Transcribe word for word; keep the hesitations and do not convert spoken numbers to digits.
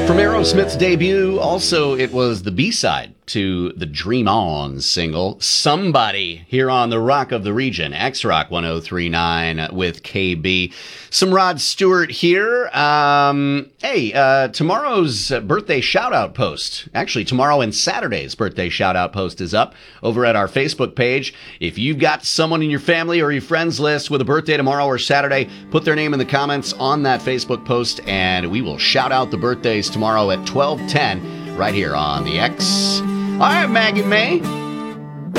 From Aerosmith's debut, also it was the B-side to the Dream On single, Somebody, here on the Rock of the Region, X-Rock one oh three point nine with K B. Some Rod Stewart here. Um, hey, uh, tomorrow's birthday shout-out post, actually tomorrow and Saturday's birthday shout-out post is up over at our Facebook page. If you've got someone in your family or your friends list with a birthday tomorrow or Saturday, put their name in the comments on that Facebook post, and we will shout out the birthdays tomorrow at twelve ten right here on the X. All right, Maggie May.